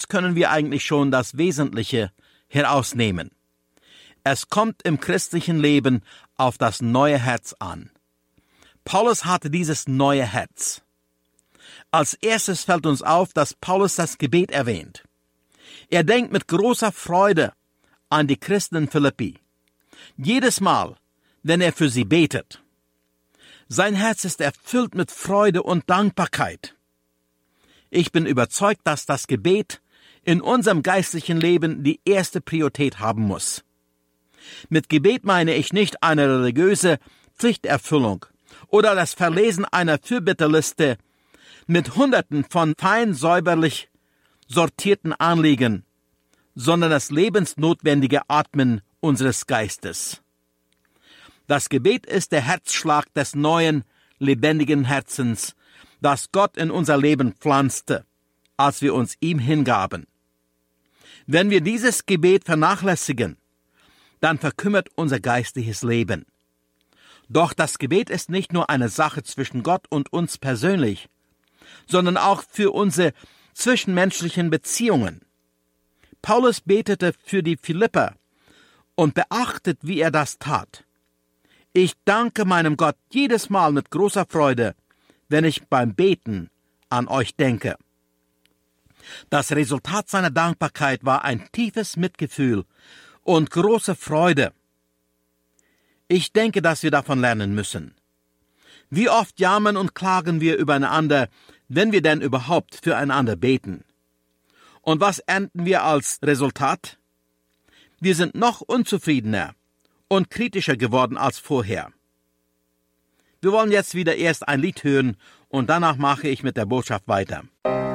jetzt können wir eigentlich schon das Wesentliche herausnehmen. Es kommt im christlichen Leben auf das neue Herz an. Paulus hatte dieses neue Herz. Als erstes fällt uns auf, dass Paulus das Gebet erwähnt. Er denkt mit großer Freude an die Christen in Philippi. Jedes Mal, wenn er für sie betet. Sein Herz ist erfüllt mit Freude und Dankbarkeit. Ich bin überzeugt, dass das Gebet in unserem geistlichen Leben die erste Priorität haben muss. Mit Gebet meine ich nicht eine religiöse Pflichterfüllung oder das Verlesen einer Fürbitteliste mit Hunderten von fein säuberlich sortierten Anliegen, sondern das lebensnotwendige Atmen unseres Geistes. Das Gebet ist der Herzschlag des neuen, lebendigen Herzens, das Gott in unser Leben pflanzte, als wir uns ihm hingaben. Wenn wir dieses Gebet vernachlässigen, dann verkümmert unser geistliches Leben. Doch das Gebet ist nicht nur eine Sache zwischen Gott und uns persönlich, sondern auch für unsere zwischenmenschlichen Beziehungen. Paulus betete für die Philipper und beachtet, wie er das tat. Ich danke meinem Gott jedes Mal mit großer Freude, wenn ich beim Beten an euch denke. Das Resultat seiner Dankbarkeit war ein tiefes Mitgefühl und große Freude. Ich denke, dass wir davon lernen müssen. Wie oft jammern und klagen wir übereinander, wenn wir denn überhaupt füreinander beten? Und was ernten wir als Resultat? Wir sind noch unzufriedener und kritischer geworden als vorher. Wir wollen jetzt wieder erst ein Lied hören und danach mache ich mit der Botschaft weiter.